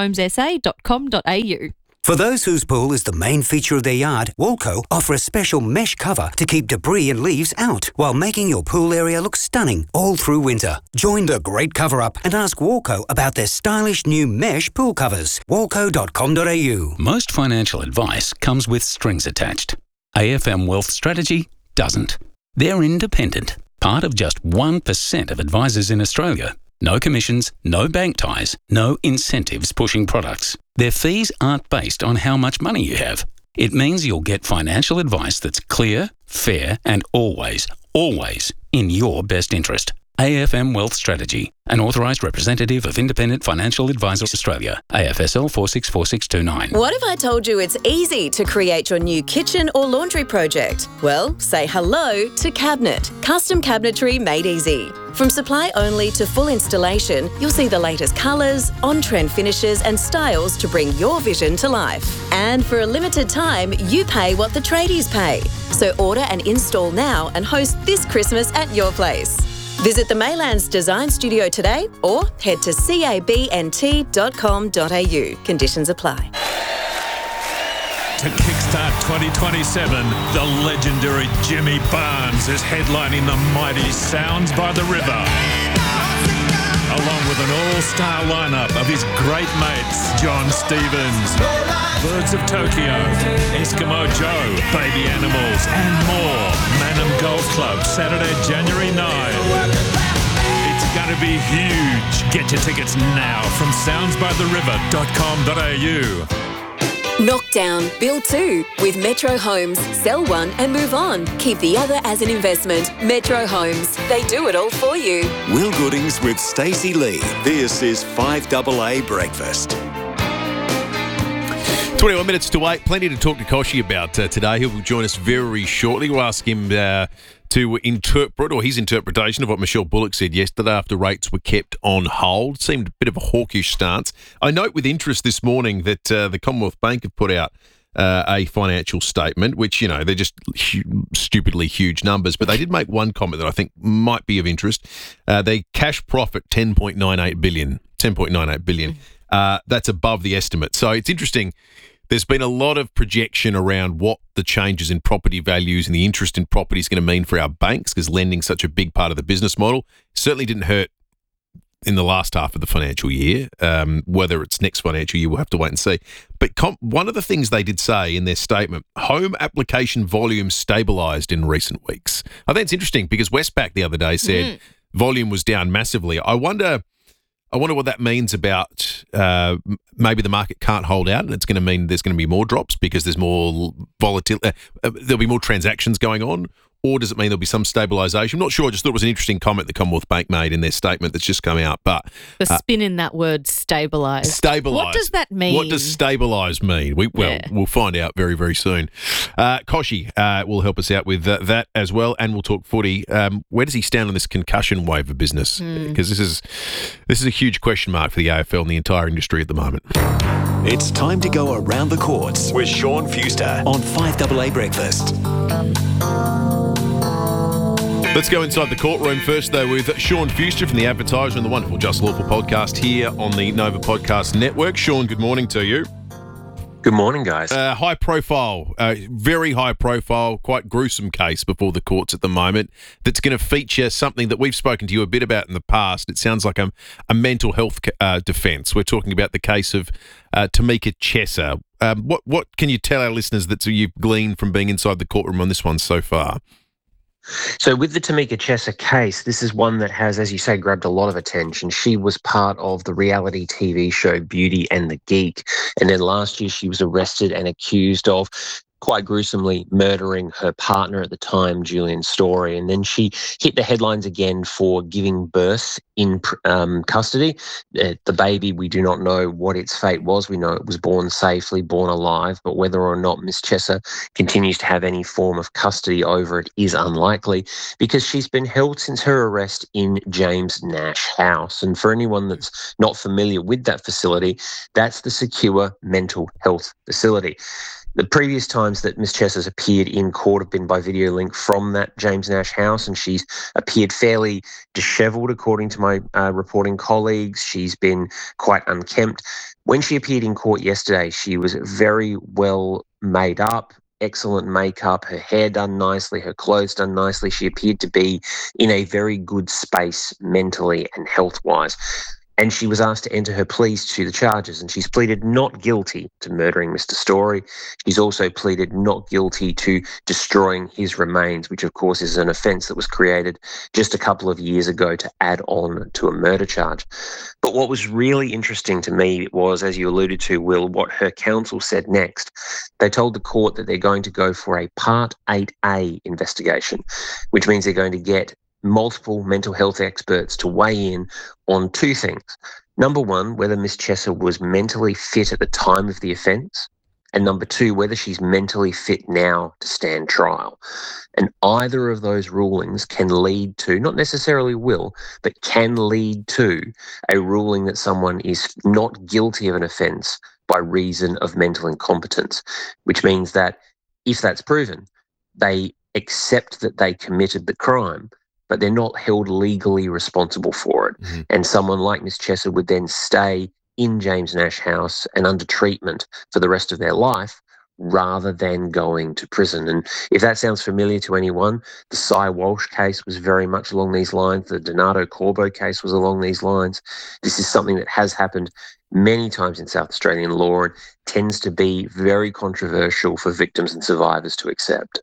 metrohomesa.com.au. For those whose pool is the main feature of their yard, Walco offer a special mesh cover to keep debris and leaves out while making your pool area look stunning all through winter. Join the great cover-up and ask Walco about their stylish new mesh pool covers. Walco.com.au. Most financial advice comes with strings attached. AFM Wealth Strategy doesn't. They're independent, part of just 1% of advisors in Australia. No commissions, no bank ties, no incentives pushing products. Their fees aren't based on how much money you have. It means you'll get financial advice that's clear, fair, and always in your best interest. AFM Wealth Strategy, an authorised representative of Independent Financial Advisors Australia, AFSL 464629. What if I told you it's easy to create your new kitchen or laundry project? Well, say hello to Cabinet, custom cabinetry made easy. From supply only to full installation, you'll see the latest colours, on-trend finishes and styles to bring your vision to life. And for a limited time, you pay what the tradies pay. So order and install now and host this Christmas at your place. Visit the Maylands Design Studio today or head to cabnt.com.au. Conditions apply. To kickstart 2027, the legendary Jimmy Barnes is headlining the mighty Sounds by the River, along with an all-star lineup of his great mates, John Stevens, Birds of Tokyo, Eskimo Joe, Baby Animals, and more. Manham Golf Club, Saturday, January 9. It's going to be huge. Get your tickets now from soundsbytheriver.com.au. Knock down, build 2 with Metro Homes. Sell one and move on. Keep the other as an investment. Metro Homes. They do it all for you. Will Goodings with Stacey Lee. This is 5AA Breakfast. 21 minutes to 8. Plenty to talk to Koshi about today. He will join us very shortly. We'll ask him to interpret, or his interpretation of what Michelle Bullock said yesterday after rates were kept on hold. Seemed a bit of a hawkish stance. I note with interest this morning that the Commonwealth Bank have put out a financial statement, which, you know, they're just stupidly huge numbers, but they did make one comment that I think might be of interest. They cash profit $10.98 billion. That's above the estimate. So it's interesting. There's been a lot of projection around what the changes in property values and the interest in property is going to mean for our banks, because lending's such a big part of the business model. Certainly didn't hurt in the last half of the financial year. Whether it's next financial year, we'll have to wait and see. But one of the things they did say in their statement, home application volume stabilised in recent weeks. I think it's interesting because Westpac the other day said volume was down massively. I wonder what that means about maybe the market can't hold out and it's going to mean there's going to be more drops because there's more volatility, there'll be more transactions going on, or does it mean there'll be some stabilisation? I'm not sure. I just thought it was an interesting comment the Commonwealth Bank made in their statement that's just come out. But the spin in that word stabilise. Stabilise. What does that mean? What does stabilise mean? We'll find out very, very soon. Koshi will help us out with that as well, and we'll talk footy. Where does he stand on this concussion waiver business? Because this is a huge question mark for the AFL and the entire industry at the moment. It's time to go around the courts with Sean Fuster on 5AA Breakfast. Let's go inside the courtroom first, though, with Sean Fuster from The Advertiser and the wonderful Just Lawful podcast here on the Nova Podcast Network. Sean, good morning to you. Good morning, guys. High profile, very high profile, quite gruesome case before the courts at the moment that's going to feature something that we've spoken to you a bit about in the past. It sounds like a mental health defence. We're talking about the case of Tamika Chesser. What can you tell our listeners that you've gleaned from being inside the courtroom on this one so far? So with the Tamika Chesser case, this is one that has, as you say, grabbed a lot of attention. She was part of the reality TV show Beauty and the Geek. And then last year she was arrested and accused of quite gruesomely murdering her partner at the time, Julian Story. And then she hit the headlines again for giving birth in custody. The baby, we do not know what its fate was. We know it was born safely, born alive, but whether or not Miss Chesser continues to have any form of custody over it is unlikely, because she's been held since her arrest in James Nash House. And for anyone that's not familiar with that facility, that's the secure mental health facility. The previous times that Miss Chesser's appeared in court have been by video link from that James Nash House, and she's appeared fairly dishevelled, according to my reporting colleagues. She's been quite unkempt. When she appeared in court yesterday, she was very well made up, excellent makeup, her hair done nicely, her clothes done nicely. She appeared to be in a very good space mentally and health-wise. And she was asked to enter her pleas to the charges, and she's pleaded not guilty to murdering Mr. Story. She's also pleaded not guilty to destroying his remains, which of course is an offence that was created just a couple of years ago to add on to a murder charge. But what was really interesting to me was, as you alluded to, Will, what her counsel said next. They told the court that they're going to go for a Part 8A investigation, which means they're going to get multiple mental health experts to weigh in on two things. Number one, whether Miss Chesser was mentally fit at the time of the offence, and number two, whether she's mentally fit now to stand trial. And either of those rulings can lead to, not necessarily will, but can lead to a ruling that someone is not guilty of an offence by reason of mental incompetence, which means that if that's proven, they accept that they committed the crime, but they're not held legally responsible for it. Mm-hmm. And someone like Miss Chesser would then stay in James Nash House and under treatment for the rest of their life rather than going to prison. And if that sounds familiar to anyone, the Cy Walsh case was very much along these lines. The Donato Corbo case was along these lines. This is something that has happened many times in South Australian law and tends to be very controversial for victims and survivors to accept.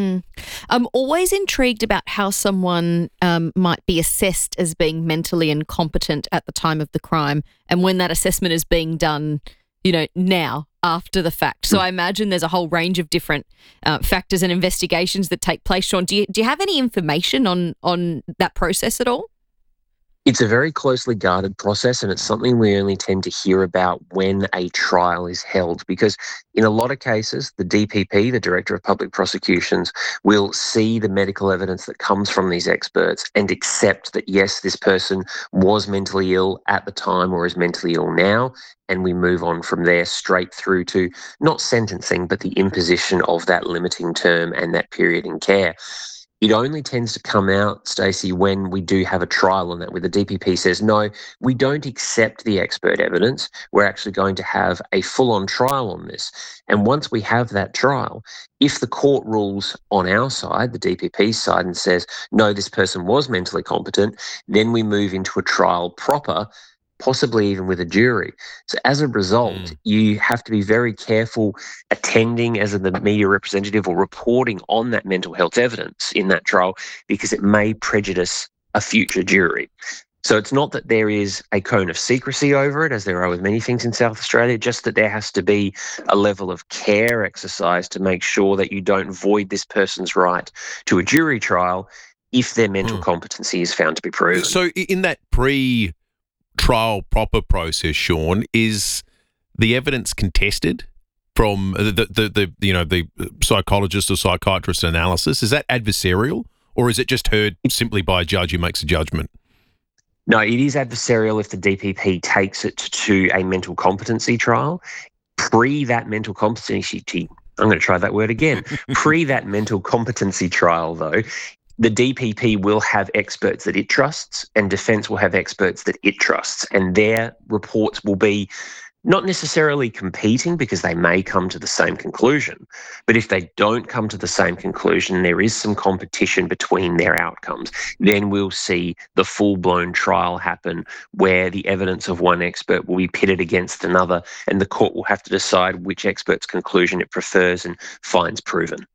I'm always intrigued about how someone might be assessed as being mentally incompetent at the time of the crime and when that assessment is being done, now, after the fact. So I imagine there's a whole range of different factors and investigations that take place. Sean, do you have any information on that process at all? It's a very closely guarded process, and it's something we only tend to hear about when a trial is held, because in a lot of cases, the DPP, the Director of Public Prosecutions, will see the medical evidence that comes from these experts and accept that, yes, this person was mentally ill at the time or is mentally ill now, and we move on from there straight through to not sentencing, but the imposition of that limiting term and that period in care. It only tends to come out, Stacey, when we do have a trial on that, where the DPP says, no, we don't accept the expert evidence. We're actually going to have a full-on trial on this. And once we have that trial, if the court rules on our side, the DPP side, and says, no, this person was mentally competent, then we move into a trial proper, possibly even with a jury. So as a result, you have to be very careful attending as the media representative or reporting on that mental health evidence in that trial, because it may prejudice a future jury. So it's not that there is a cone of secrecy over it, as there are with many things in South Australia, just that there has to be a level of care exercised to make sure that you don't void this person's right to a jury trial if their mental competency is found to be proven. So in that trial proper process, Sean, is the evidence contested from the psychologist or psychiatrist analysis? Is that adversarial, or is it just heard simply by a judge who makes a judgment? No, it is adversarial if the DPP takes it to a mental competency trial. Pre that mental competency, I'm going to try that word again. Pre that mental competency trial, though, the DPP will have experts that it trusts, and defence will have experts that it trusts, and their reports will be not necessarily competing because they may come to the same conclusion, but if they don't come to the same conclusion, there is some competition between their outcomes, then we'll see the full-blown trial happen where the evidence of one expert will be pitted against another and the court will have to decide which expert's conclusion it prefers and finds proven.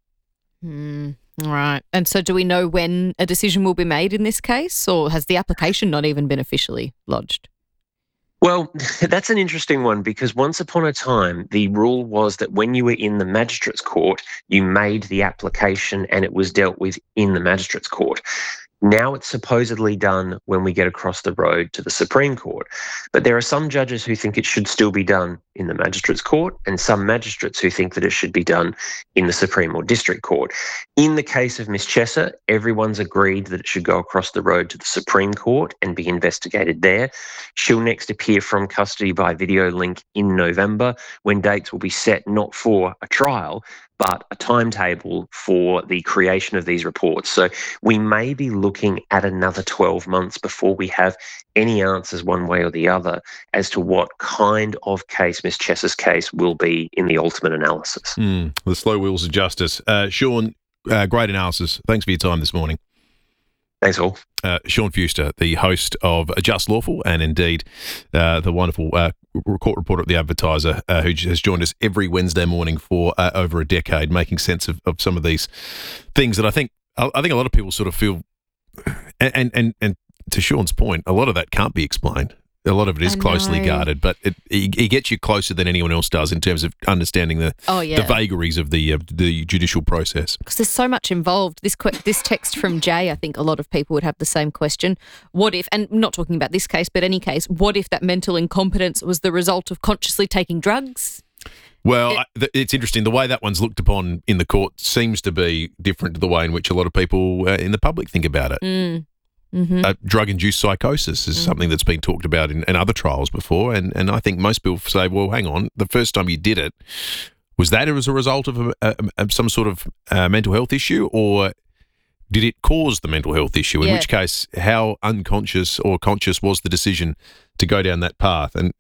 Right. And so do we know when a decision will be made in this case, or has the application not even been officially lodged? Well, that's an interesting one because once upon a time, the rule was that when you were in the magistrate's court, you made the application and it was dealt with in the magistrate's court. Now it's supposedly done when we get across the road to the Supreme Court. But there are some judges who think it should still be done in the magistrate's court and some magistrates who think that it should be done in the Supreme or District Court. In the case of Ms. Chesser, everyone's agreed that it should go across the road to the Supreme Court and be investigated there. She'll next appear from custody by video link in November when dates will be set not for a trial, but a timetable for the creation of these reports. So we may be looking at another 12 months before we have any answers one way or the other as to what kind of case Ms. Chesser's case will be in the ultimate analysis. The slow wheels of justice. Sean, great analysis. Thanks for your time this morning. Thanks all. Sean Fewster, the host of Just Lawful and indeed the wonderful court reporter at The Advertiser who has joined us every Wednesday morning for over a decade, making sense of some of these things that I think a lot of people sort of feel, and to Sean's point, a lot of that can't be explained. A lot of it is closely guarded, but it gets you closer than anyone else does in terms of understanding the vagaries of the judicial process. Because there's so much involved. This text from Jay, I think a lot of people would have the same question. What if, and I'm not talking about this case, but any case, what if that mental incompetence was the result of consciously taking drugs? Well, it's interesting. The way that one's looked upon in the court seems to be different to the way in which a lot of people in the public think about it. Drug-induced psychosis is something that's been talked about in other trials before, and I think most people say, well, hang on, the first time you did it, was that as a result of some sort of mental health issue, or did it cause the mental health issue? In which case, how unconscious or conscious was the decision to go down that path? And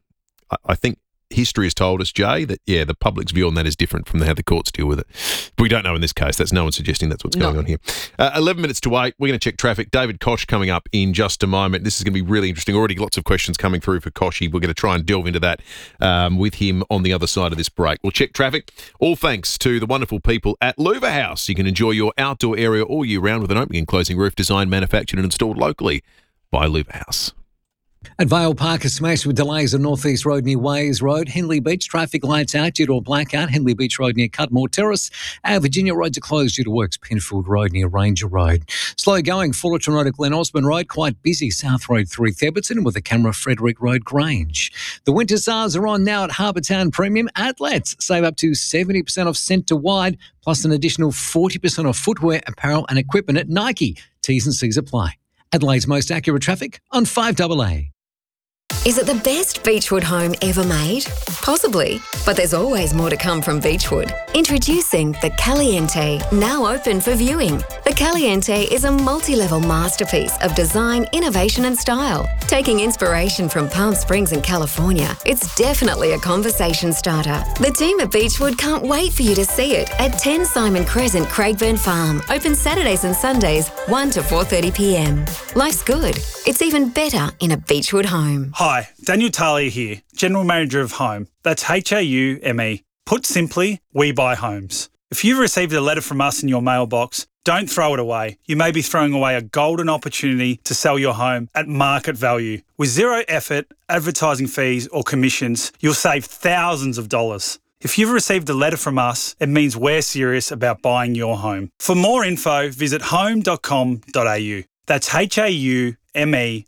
I think history has told us, Jay, that, the public's view on that is different from how the courts deal with it. But we don't know in this case. That's no one suggesting that's what's going on here. 11 minutes to 8. We're going to check traffic. David Koch coming up in just a moment. This is going to be really interesting. Already lots of questions coming through for Kochie. We're going to try and delve into that with him on the other side of this break. We'll check traffic. All thanks to the wonderful people at Louver House. You can enjoy your outdoor area all year round with an opening and closing roof designed, manufactured and installed locally by Louver House. At Vale Park, a smash with delays on North East Road near Ways Road. Henley Beach, traffic lights out due to a blackout. Henley Beach Road near Cudmore Terrace. Virginia roads are closed due to works. Penfield Road near Ranger Road. Slow going, Fullerton Road at Glen Osmond Road. Quite busy, South Road 3 Theberton with a camera Frederick Road Grange. The winter sales are on now at Harbour Town Premium Outlets. Save up to 70% off centre wide, plus an additional 40% off footwear, apparel and equipment at Nike. T's and C's apply. Adelaide's most accurate traffic on 5AA. Is it the best Beechwood home ever made? Possibly, but there's always more to come from Beechwood. Introducing the Caliente, now open for viewing. The Caliente is a multi-level masterpiece of design, innovation and style. Taking inspiration from Palm Springs and California, it's definitely a conversation starter. The team at Beechwood can't wait for you to see it at 10 Simon Crescent, Craigburn Farm. Open Saturdays and Sundays, 1 to 4:30 p.m. Life's good. It's even better in a Beechwood home. Hi, Daniel Talia here, General Manager of Home. That's HAUME. Put simply, we buy homes. If you've received a letter from us in your mailbox, don't throw it away. You may be throwing away a golden opportunity to sell your home at market value. With zero effort, advertising fees or commissions, you'll save thousands of dollars. If you've received a letter from us, it means we're serious about buying your home. For more info, visit home.com.au. That's HAUME.com.au.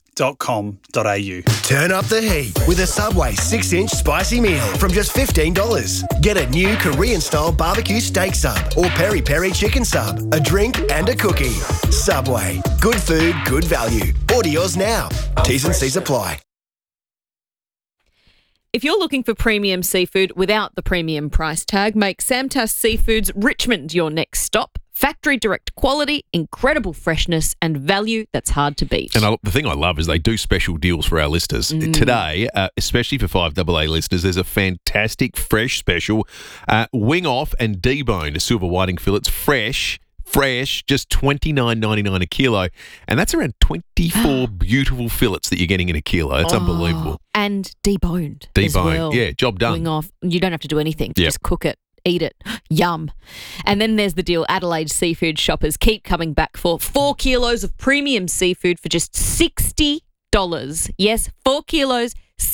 Turn up the heat with a Subway 6-inch spicy meal from just $15. Get a new Korean-style barbecue steak sub or peri-peri chicken sub, a drink and a cookie. Subway. Good food, good value. Order yours now. T's and C's apply. If you're looking for premium seafood without the premium price tag, make Samtas Seafoods Richmond your next stop. Factory direct quality, incredible freshness, and value that's hard to beat. And the thing I love is they do special deals for our listeners. Today, especially for 5AA listeners, there's a fantastic fresh special. Wing off and deboned silver whiting fillets, fresh, just $29.99 a kilo. And that's around 24 beautiful fillets that you're getting in a kilo. That's unbelievable. And deboned. Deboned, as well. yeah, job done. Wing off. You don't have to do anything. Yep. Just cook it. Eat it. Yum. And then there's the deal Adelaide seafood shoppers keep coming back for. 4 kilos of premium seafood for just $60. Yes, 4 kilos,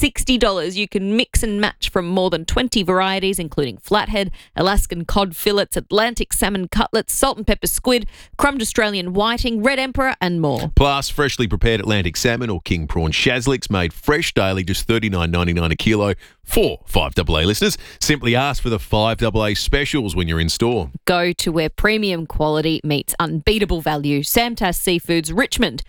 $60. You can mix and match from more than 20 varieties, including flathead, Alaskan cod fillets, Atlantic salmon cutlets, salt and pepper squid, crumbed Australian whiting, red emperor, and more. Plus, freshly prepared Atlantic salmon or king prawn shazliks made fresh daily, just $39.99 a kilo for 5AA listeners. Simply ask for the 5AA specials when you're in store. Go to where premium quality meets unbeatable value. Samtas Seafoods, Richmond,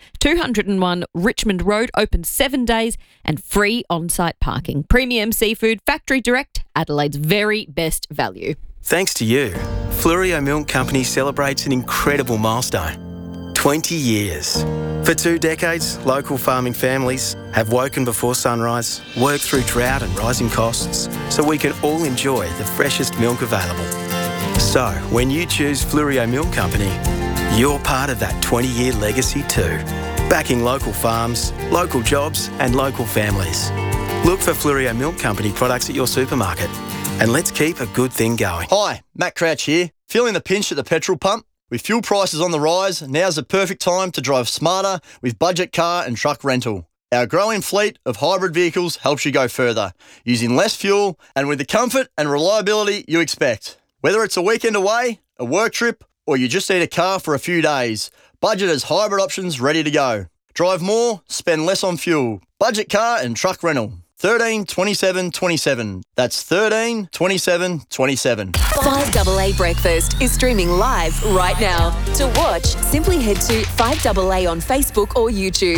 201 Richmond Road, open 7 days and free on-site parking. Premium seafood, factory direct, Adelaide's very best value. Thanks to you, Fluorio Milk Company celebrates an incredible milestone. 20 years. For 2 decades, local farming families have woken before sunrise, worked through drought and rising costs, so we can all enjoy the freshest milk available. So, when you choose Fluorio Milk Company, you're part of that 20-year legacy too. Backing local farms, local jobs and local families. Look for Fluorio Milk Company products at your supermarket. And let's keep a good thing going. Hi, Matt Crouch here. Feeling the pinch at the petrol pump? With fuel prices on the rise, now's the perfect time to drive smarter with budget car and truck rental. Our growing fleet of hybrid vehicles helps you go further, using less fuel and with the comfort and reliability you expect. Whether it's a weekend away, a work trip, or you just need a car for a few days, Budget has hybrid options ready to go. Drive more, spend less on fuel. Budget car and truck rental. 13 27 27. That's 13 27 27. 5AA Breakfast is streaming live right now. To watch, simply head to 5AA on Facebook or YouTube.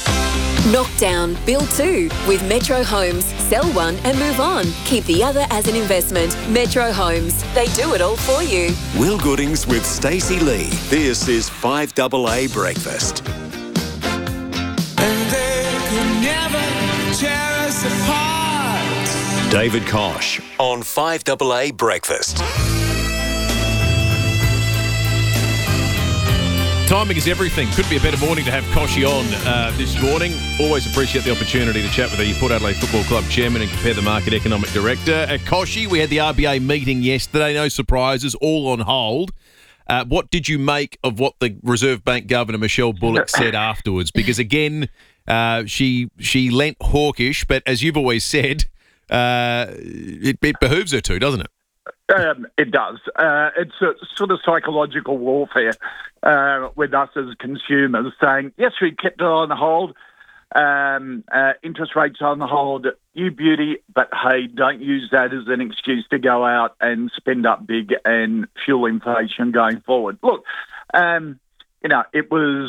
Knock down, build 2 with Metro Homes. Sell one and move on. Keep the other as an investment. Metro Homes. They do it all for you. Will Goodings with Stacey Lee. This is 5AA Breakfast. And they could never tear us apart. David Kosh on 5AA Breakfast. Timing is everything. Couldn't be a better morning to have Koshy on this morning. Always appreciate the opportunity to chat with the Port Adelaide Football Club Chairman and Compare the Market Economic Director. Koshy, we had the RBA meeting yesterday. No surprises, all on hold. What did you make of what the Reserve Bank Governor, Michelle Bullock, said afterwards? Because, again, she lent hawkish, but as you've always said, it behooves her to, doesn't it? It does. It's a sort of psychological warfare with us as consumers saying, yes, we kept it on hold, interest rates on hold, you beauty, but hey, don't use that as an excuse to go out and spend up big and fuel inflation going forward. Look, it was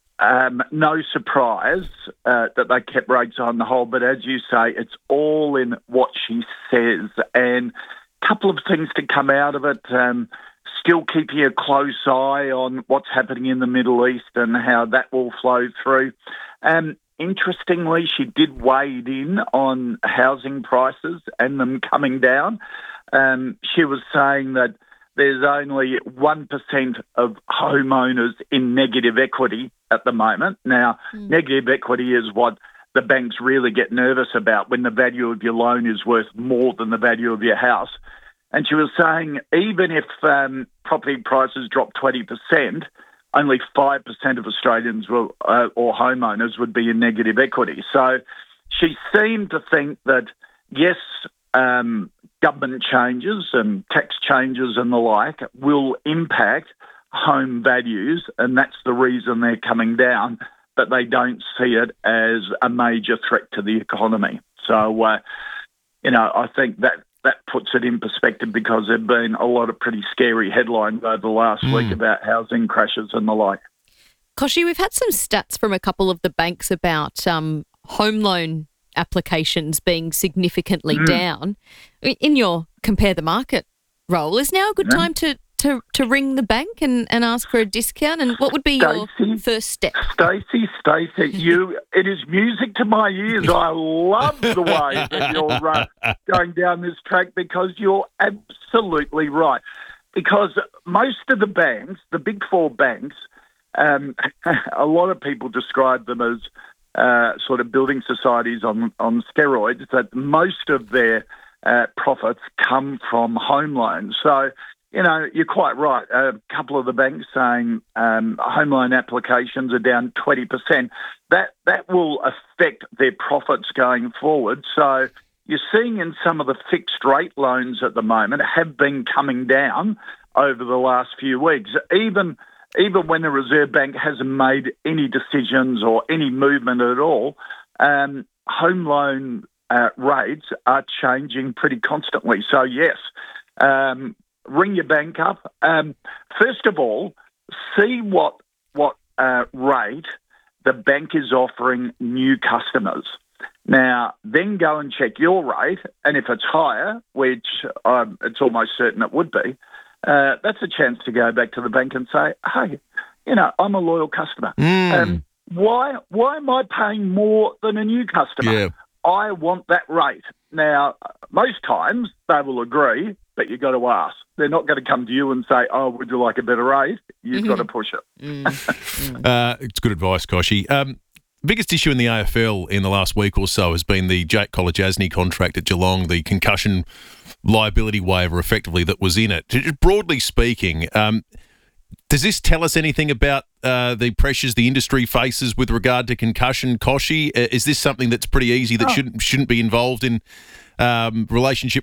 no surprise that they kept rates on the hold, but as you say, it's all in what she says. And couple of things to come out of it. Still keeping a close eye on what's happening in the Middle East and how that will flow through. Interestingly, she did wade in on housing prices and them coming down. She was saying that there's only 1% of homeowners in negative equity at the moment. Now, negative equity is what the banks really get nervous about when the value of your loan is worth more than the value of your house. And she was saying even if property prices drop 20%, only 5% of Australians will, or homeowners would be in negative equity. So she seemed to think that, yes, government changes and tax changes and the like will impact home values, and that's the reason they're coming down, but they don't see it as a major threat to the economy. So, I think that puts it in perspective because there have been a lot of pretty scary headlines over the last week about housing crashes and the like. Koshy, we've had some stats from a couple of the banks about home loan applications being significantly down. In your Compare the Market role, is now a good time to to ring the bank and ask for a discount? And what would be your first step? Stacey, it is music to my ears. I love the way that you're going down this track, because you're absolutely right. Because most of the banks, the big four banks, a lot of people describe them as sort of building societies on steroids, that most of their profits come from home loans. So, you're quite right. A couple of the banks saying home loan applications are down 20%. That will affect their profits going forward. So you're seeing in some of the fixed rate loans at the moment have been coming down over the last few weeks. Even when the Reserve Bank hasn't made any decisions or any movement at all, home loan rates are changing pretty constantly. So yes, ring your bank up. First of all, see what rate the bank is offering new customers. Now, then go and check your rate, and if it's higher, which it's almost certain it would be, that's a chance to go back to the bank and say, hey, I'm a loyal customer. Why am I paying more than a new customer? Yeah. I want that rate. Now, most times they will agree, but you've got to ask. They're not going to come to you and say, oh, would you like a better rate? You've got to push it. It's good advice, Koshi. Biggest issue in the AFL in the last week or so has been the Jake Kolodjasny contract at Geelong, the concussion liability waiver effectively that was in it. Just broadly speaking, does this tell us anything about the pressures the industry faces with regard to concussion, Koshi? Is this something that's pretty easy that shouldn't be involved in relationship